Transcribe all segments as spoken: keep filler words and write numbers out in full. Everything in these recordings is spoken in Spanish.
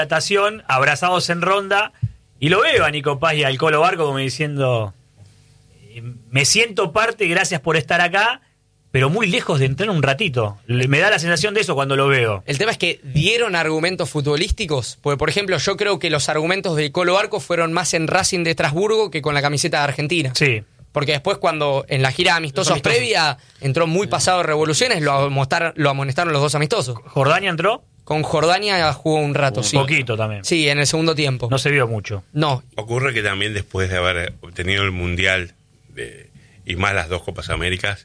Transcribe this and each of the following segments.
natación, abrazados en ronda, y lo veo a Nico Paz y al Colo Barco como diciendo, me siento parte, gracias por estar acá, pero muy lejos de entrar un ratito. Me da la sensación de eso cuando lo veo. El tema es que dieron argumentos futbolísticos, porque por ejemplo yo creo que los argumentos del Colo Barco fueron más en Racing de Estrasburgo que con la camiseta de Argentina. Sí. Porque después cuando en la gira de amistosos, amistosos. previa entró muy pasado de revoluciones, lo amonestaron, lo amonestaron los dos amistosos. ¿Jordania entró? Con Jordania jugó un rato, un sí. Un poquito también. Sí, en el segundo tiempo. No se vio mucho. No. Ocurre que también después de haber obtenido el Mundial de, y más las dos Copas Américas,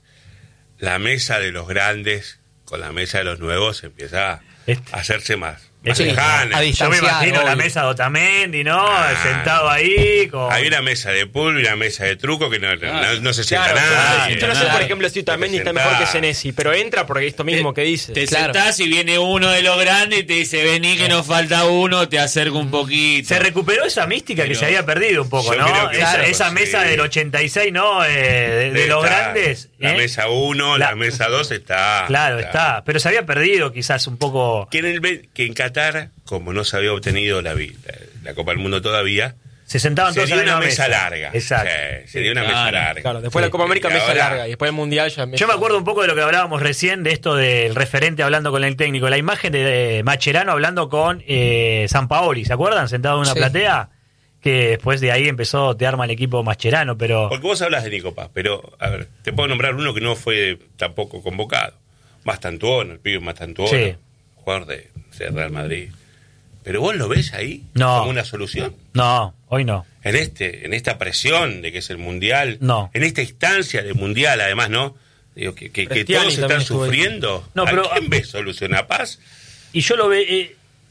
la mesa de los grandes con la mesa de los nuevos empieza a este. hacerse más, más sí, lejana. Yo me imagino la mesa de Otamendi, ¿no? Ah, sentado ahí. Con... Hay una mesa de pool y una mesa de truco que no, ah, no, no se sienta claro, nada. Claro, yo no sé, por ejemplo, si Otamendi está mejor que Senesi, pero entra porque esto mismo te, que dice. Te claro. sentás y viene uno de los grandes y te dice, vení que nos falta uno, te acerco un poquito. Se recuperó esa mística pero, que se había perdido un poco, ¿no? Esa, claro, esa mesa sí. del ochenta y seis, ¿no? Eh, de, de los está, grandes. La ¿eh? mesa uno, la, la mesa dos está. Claro, está. está. Pero se había perdido quizás un poco. Que en, el, que en Qatar, como no se había obtenido la, la, la Copa del Mundo todavía, se sentaban todos sería en una mesa, mesa larga. Exacto. Sí, sería una claro, mesa larga. Claro, después sí. la Copa América, y mesa ahora, larga. Y después el Mundial ya mesa. Yo me acuerdo un poco de lo que hablábamos recién, de esto del referente hablando con el técnico. La imagen de Mascherano hablando con eh, Sampaoli, ¿se acuerdan? Sentado en una sí. platea. Que después de ahí empezó, te arma el equipo Mascherano, pero... Porque vos hablas de Nico Paz, pero, a ver, te puedo nombrar uno que no fue tampoco convocado. Mastantuono, el pibe Mastantuono, sí. jugador de, de Real Madrid. Pero vos lo ves ahí no. como una solución. No, hoy no. En este, en esta presión de que es el Mundial, no. en esta instancia de Mundial, además, ¿no? Digo, que, que, que todos están sufriendo. No, pero, ¿A quién ves solución? ¿A Paz? Y yo lo veo... Eh,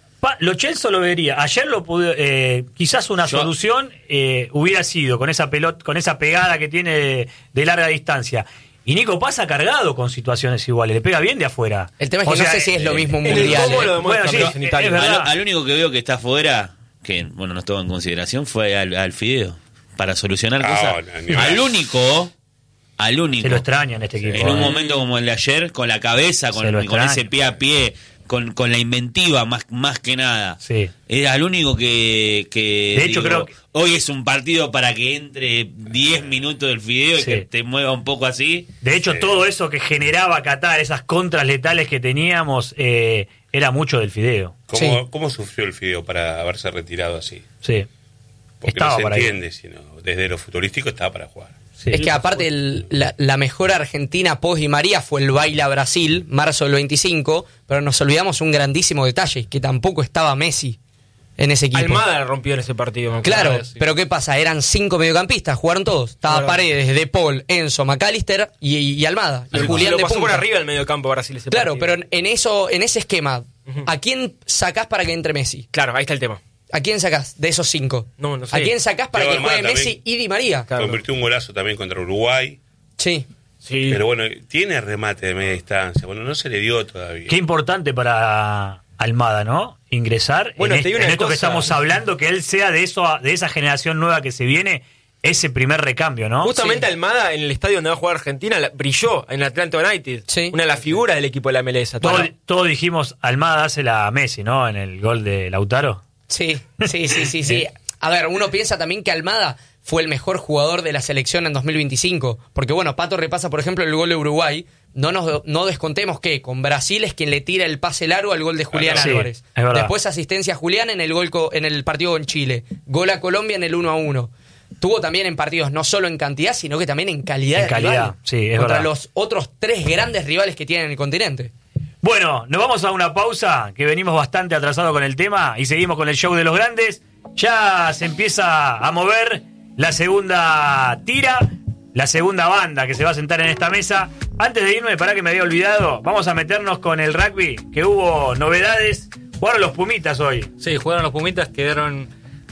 Lo Celso lo vería. Ayer lo pude, eh, quizás una Yo, solución eh, hubiera sido con esa pelota, con esa pegada que tiene de, de larga distancia. Y Nico Paz ha cargado con situaciones iguales, le pega bien de afuera. El tema es que o no sea, sé si es lo mismo un eh, mundial. Eh. Lo bueno, sí, en Italia. Al, al único que veo que está afuera, que bueno no estuvo en consideración, fue al, al Fideo para solucionar oh, cosas. No, al único, al único. Se lo extraña en este equipo. En eh. un momento como el de ayer, con la cabeza, con, con ese pie a pie. Con, con la inventiva más, más que nada. Sí. Era el único que, que de hecho digo, creo que... hoy es un partido para que entre diez minutos del Fideo sí. y que te mueva un poco así. De hecho sí. todo eso que generaba Qatar, esas contras letales que teníamos, eh, era mucho del Fideo. ¿Cómo, sí. ¿Cómo sufrió el Fideo para haberse retirado así? Sí. Porque estaba no se para entiende, sino desde lo futurístico estaba para jugar. Sí. Es que aparte el, la, la mejor Argentina post Di María fue el baile a Brasil, marzo del veinticinco, pero nos olvidamos un grandísimo detalle, que tampoco estaba Messi en ese equipo. Almada rompió en ese partido. Claro, pero ¿qué pasa? Eran cinco mediocampistas, jugaron todos. Estaba bueno. Paredes, De Paul, Enzo, McAllister y, y Almada. Y el Julián lo de pasó punta. por arriba el mediocampo Brasil ese Claro, partido. pero en eso, en ese esquema, uh-huh. ¿a quién sacás para que entre Messi? Claro, ahí está el tema. ¿A quién sacás de esos cinco? No, no sé. ¿A quién sacás para Pero que juegue también, Messi y Di María? Claro. Convirtió un golazo también contra Uruguay. Sí. sí. Pero bueno, tiene remate de media distancia. Bueno, no se le dio todavía. Qué importante para Almada, ¿no? Ingresar bueno, en, te este, digo en esto cosa. que estamos hablando, que él sea de eso, de esa generación nueva que se viene, ese primer recambio, ¿no? Justamente sí. Almada, en el estadio donde va a jugar Argentina, la, brilló en Atlanta United. Sí. Una de las figuras del equipo de la M L S. Todos todo dijimos, Almada hace la Messi, ¿no? En el gol de Lautaro. Sí, sí, sí, sí, sí. A ver, uno piensa también que Almada fue el mejor jugador de la selección en dos mil veinticinco. Porque bueno, Pato repasa, por ejemplo, el gol de Uruguay. No nos no descontemos que con Brasil es quien le tira el pase largo al gol de Julián sí, Álvarez. Después asistencia a Julián en el gol co, en el partido con Chile. Gol a Colombia en el uno a uno. Tuvo también en partidos no solo en cantidad, sino que también en calidad. En calidad, rival, sí, es contra verdad. los otros tres grandes rivales que tienen en el continente. Bueno, nos vamos a una pausa, que venimos bastante atrasados con el tema, y seguimos con el show de los grandes. Ya se empieza a mover la segunda tira, la segunda banda que se va a sentar en esta mesa. Antes de irme, para que me había olvidado, vamos a meternos con el rugby, que hubo novedades. Jugaron los Pumitas hoy. Sí, jugaron los Pumitas, quedaron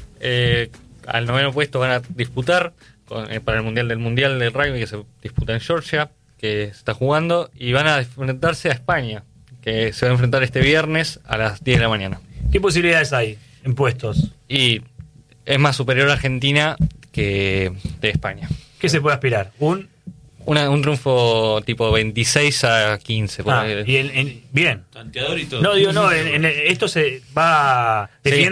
eh, al noveno puesto, van a disputar con, eh, para el Mundial del Mundial del Rugby que se disputa en Georgia, que se está jugando, y van a enfrentarse a España, que se va a enfrentar este viernes a las diez de la mañana. ¿Qué posibilidades hay en puestos? Y es más superior a Argentina que de España. ¿Qué se puede aspirar? ¿Un Una, un triunfo tipo veintiséis a quince. Por Ah, ahí. y en, en, bien. Tanteador y todo. No, digo, no, en, en esto se va definiendo